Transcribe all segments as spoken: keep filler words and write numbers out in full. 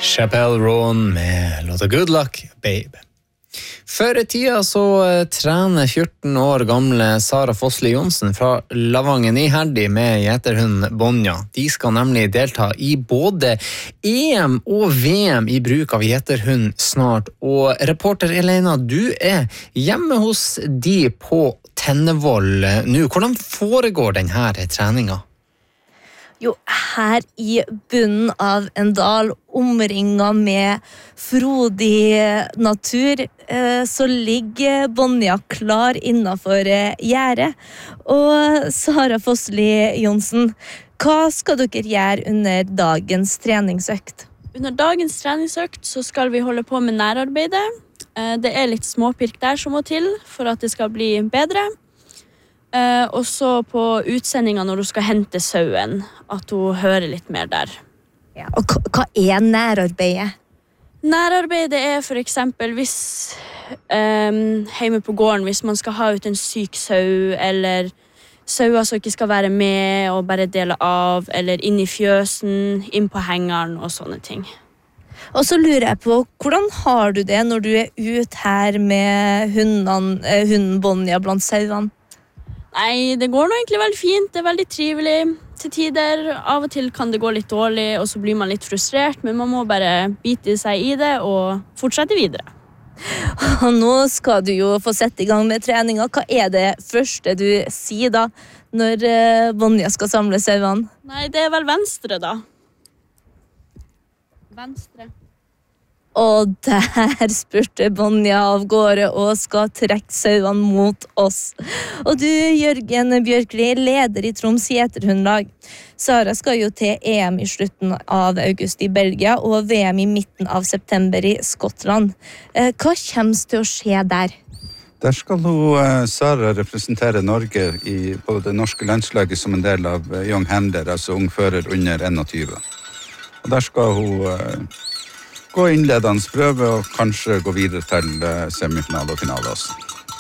Chappelle Roan med låta Good Luck, Babe. Før i tida så trener fjorten år gamle Sara Fossli Johnsen fra Lavangen iherdig med gjeterhund Bonja. De skal nemlig delta i både E M og V M i bruk av gjeterhund snart. Og reporter Elena, du er hjemme hos de på Tennevoll nå. Hvordan foregår denne treninga? Jo, her i bunnen av en dal, omringet med frodig natur, så ligger Bonja klar innenfor gjerdet. Og Sara Fossli Johnsen, hva skal dere gjøre under dagens treningsøkt? Under dagens treningsøkt så skal vi holde på med nærarbeidet. Det er litt småpirk der som må til for at det skal bli bedre. Uh, og så på utsendinga når du skal hente sauen, at du hører litt mer der. Ja, og hva er nærarbeidet? Nærarbeidet er for eksempel hvis um, hjemme på gården, hvis man skal ha ut en syk sau, eller sauer som ikke skal være med og bare dele av, eller inn i fjøsen, inn på hengeren og sånne ting. Og så lurer jeg på, hvordan har du det når du er ute her med hundene, eh, hunden Bonja blant sauene? Nei, det går nå egentlig veldig fint, det er veldig trivelig til tider. Av og til kan det gå litt dårlig, og så blir man litt frustrert, men man må bare bite seg i det og fortsette videre. Og nå skal du jo få sette i gang med treninga. Hva er det første du sier da, når Bonja skal samle sauene? Nei, det er vel venstre da. Venstre. Og der spurte Bonja av gårde og skal trekke sauene mot oss. Og du, Jørgen Bjørkli, leder i Troms gjeterhundlag. Sara skal jo til E M i slutten av august i Belgia og V M i midten av september i Skottland. Hva kommer til å skje der? Der skal hun, Sara, representere Norge i, på det norske landslaget som en del av Young Handler, altså ungfører under tjueen. Og der skal hun gå innledende prøve og kanskje gå videre til semifinale og finale også.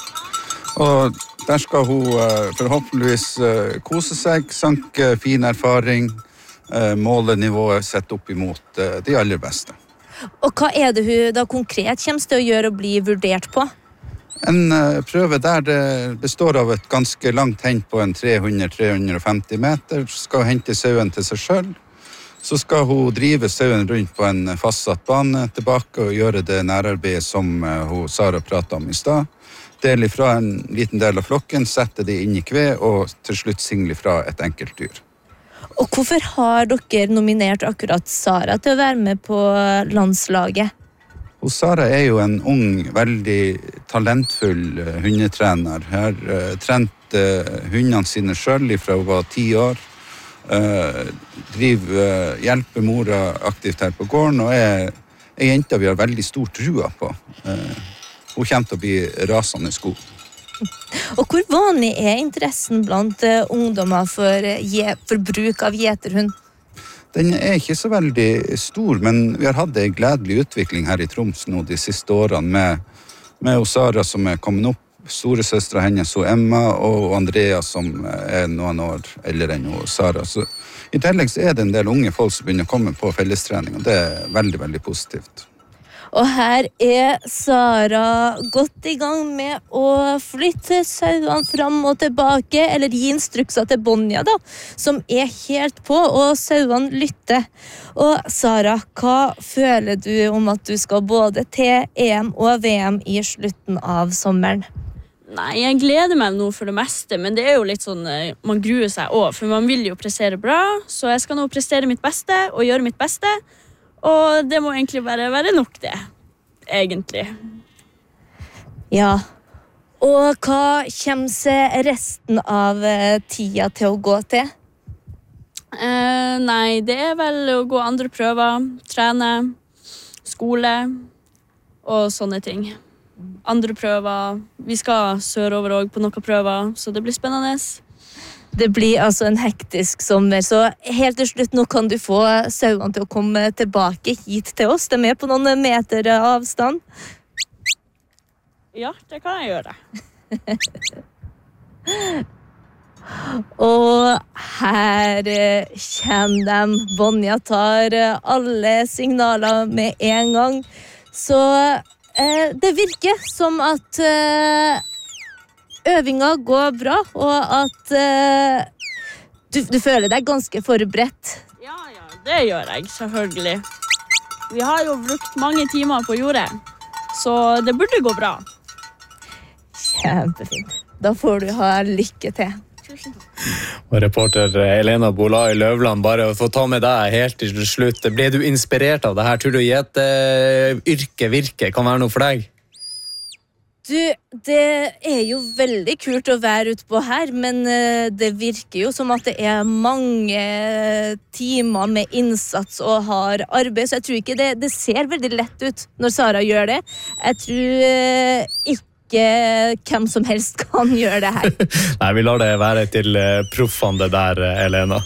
Og der skal hun forhåpentligvis kose seg, sanke fin erfaring, måle nivået sett opp imot de aller beste. Og hva er det hun da konkret kommer til å gjøre og bli vurdert på? En prøve der det består av et ganske langt hent på en tre hundre til tre hundre femti meter, skal hente sauen til seg selv. Så skal hun drive sauen rundt på en fastsatt bane tilbake og gjøre det nærarbeidet som hun, Sara pratet om i stad. Dele fra en liten del av flokken, sette det inn i kve og til slutt single fra et enkelt dyr. Og hvorfor har dere nominert akkurat Sara til å være med på landslaget? Og Sara er jo en ung, veldig talentfull hundetrener. Her uh, trente uh, hundene sine selv fra hun var ti år. Uh, driver, uh, hjelper mora aktivt her på gården, og er en jente vi har veldig stor trua på. Uh, hun kommer til å bli rasende god. Og hvor vanlig er interessen blant uh, ungdommer for, uh, for bruk av gjeterhund? Den er ikke så veldig stor, men vi har hatt en gledelig utvikling her i Troms nå de siste årene med, med Sara som er kommet opp, storesøstra hennes og Emma og Andrea som er noen år eldre enn Sara. Så i tillegg så er det en del unge folk som begynner å komme på fellestrening, og det er veldig, veldig positivt. Og her er Sara godt i gang med å flytte sauene fram og tilbake, eller gi instrukser til Bonja da, som er helt på, og sauene lytter. Og Sara, hva føler du om at du skal både til E M og V M i slutten av sommeren? Nei, jeg gleder meg nå for det meste, men det er jo litt sånn, man gruer seg også, for man vil jo prestere bra, så jeg skal nå prestere mitt beste og gjøre mitt beste, og det må egentlig bare være nok det, egentlig. Ja, og hva kommer seg resten av tida til å gå til? Eh, nei, det er vel å gå andre prøver, trene, skole og sånne ting. Andre prøver. Vi skal sørover også på noen prøver, så det blir spennende. Det blir altså en hektisk sommer, så helt til slutt nå kan du få sauene til å komme tilbake hit til oss. De er på noen meter avstand. Ja, det kan jeg gjøre. Og her eh, kommer de. Bonja tar eh, alle signaler med en gang. Så eh, det virker som at eh, øvinga går bra, og at eh, du, du føler deg ganske forberedt. Ja, ja, det gjør jeg, selvfølgelig. Vi har jo brukt mange timer på jordet, så det burde gå bra. Kjempefint. Da får du ha lykke til. Og reporter Elena Bolai Løvland, bare å få ta med deg helt til slutt. Ble du inspirert av det her? Tror du gjeteryrket virke kan være noe for deg? Du, det er jo veldig kult å være ute på her, men eh, det virker jo som at det er mange timer med innsats og hard arbeid, så jeg tror ikke det, det ser veldig lett ut når Sara gjør det. Jeg tror eh, ikke hvem som helst kan gjøre det her. Nei, vi lar det være til eh, proffene det der, Elena.